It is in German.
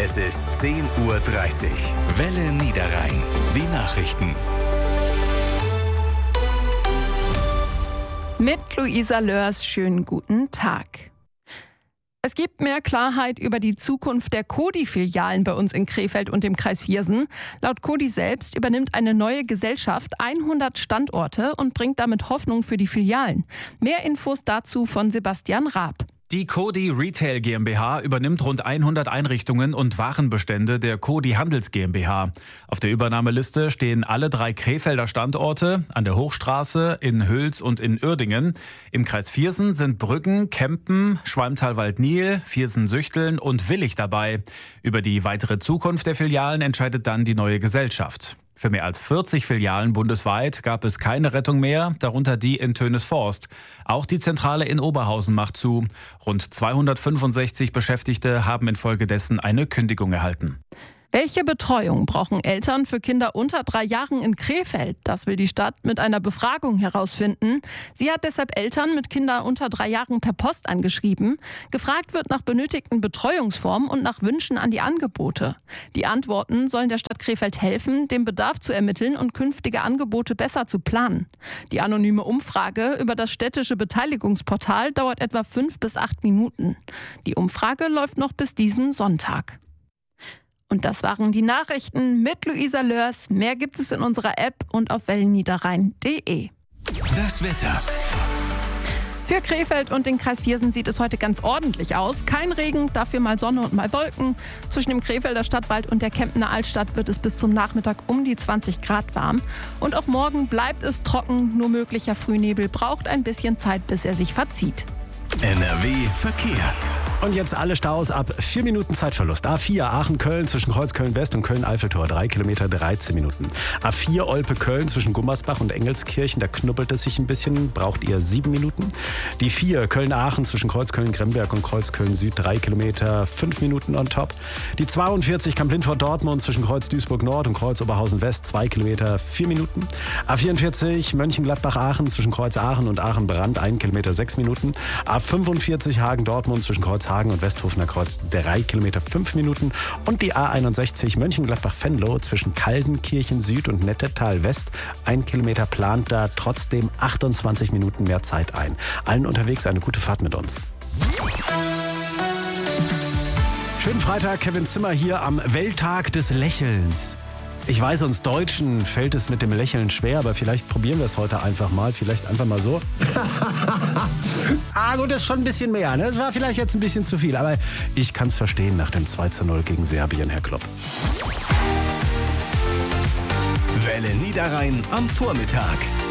Es ist 10:30 Uhr. Welle Niederrhein. Die Nachrichten. Mit Luisa Lörs, schönen guten Tag. Es gibt mehr Klarheit über die Zukunft der Coty-Filialen bei uns in Krefeld und dem Kreis Viersen. Laut Coty selbst übernimmt eine neue Gesellschaft 100 Standorte und bringt damit Hoffnung für die Filialen. Mehr Infos dazu von Sebastian Raab. Die Coty Retail GmbH übernimmt rund 100 Einrichtungen und Warenbestände der Coty Handels GmbH. Auf der Übernahmeliste stehen alle 3 Krefelder Standorte an der Hochstraße, in Hüls und in Uerdingen. Im Kreis Viersen sind Brüggen, Kempen, Schwalmtal-Waldnil, Viersen-Süchteln und Willich dabei. Über die weitere Zukunft der Filialen entscheidet dann die neue Gesellschaft. Für mehr als 40 Filialen bundesweit gab es keine Rettung mehr, darunter die in Tönesforst. Auch die Zentrale in Oberhausen macht zu. Rund 265 Beschäftigte haben infolgedessen eine Kündigung erhalten. Welche Betreuung brauchen Eltern für Kinder unter 3 Jahren in Krefeld? Das will die Stadt mit einer Befragung herausfinden. Sie hat deshalb Eltern mit Kindern unter 3 Jahren per Post angeschrieben. Gefragt wird nach benötigten Betreuungsformen und nach Wünschen an die Angebote. Die Antworten sollen der Stadt Krefeld helfen, den Bedarf zu ermitteln und künftige Angebote besser zu planen. Die anonyme Umfrage über das städtische Beteiligungsportal dauert etwa 5 bis 8 Minuten. Die Umfrage läuft noch bis diesen Sonntag. Und das waren die Nachrichten mit Luisa Lörs. Mehr gibt es in unserer App und auf wellenniederrhein.de. Das Wetter. Für Krefeld und den Kreis Viersen sieht es heute ganz ordentlich aus. Kein Regen, dafür mal Sonne und mal Wolken. Zwischen dem Krefelder Stadtwald und der Kempener Altstadt wird es bis zum Nachmittag um die 20 Grad warm. Und auch morgen bleibt es trocken. Nur möglicher Frühnebel braucht ein bisschen Zeit, bis er sich verzieht. NRW Verkehr. Und jetzt alle Staus ab 4 Minuten Zeitverlust. A4 Aachen-Köln zwischen Kreuzköln-West und Köln-Eiffeltor 3 Kilometer 13 Minuten. A4 Olpe-Köln zwischen Gummersbach und Engelskirchen, da knubbelt es sich ein bisschen, braucht ihr 7 Minuten. Die 4 Köln-Aachen zwischen Kreuzköln-Gremberg und Kreuzköln-Süd 3 Kilometer 5 Minuten on top. Die 42 Kamp-Lindfort-Dortmund zwischen Kreuz-Duisburg-Nord und Kreuz-Oberhausen-West 2 Kilometer 4 Minuten. A44 Mönchengladbach-Aachen zwischen Kreuz-Aachen und Aachen-Brand 1 Kilometer 6 Minuten. A45 Hagen-Dortmund zwischen Kreuzhagen und Westhofener Kreuz 3 Kilometer 5 Minuten und die A61 Mönchengladbach-Venlo zwischen Kaldenkirchen Süd und Nettetal West 1 Kilometer plant da trotzdem 28 Minuten mehr Zeit ein. Allen unterwegs eine gute Fahrt mit uns. Schönen Freitag, Kevin Zimmer hier am Welttag des Lächelns. Ich weiß, uns Deutschen fällt es mit dem Lächeln schwer, aber vielleicht probieren wir es heute einfach mal. Vielleicht einfach mal so. Gut, das ist schon ein bisschen mehr. Ne? Das war vielleicht jetzt ein bisschen zu viel, aber ich kann es verstehen nach dem 2:0 gegen Serbien, Herr Klopp. Welle Niederrhein am Vormittag.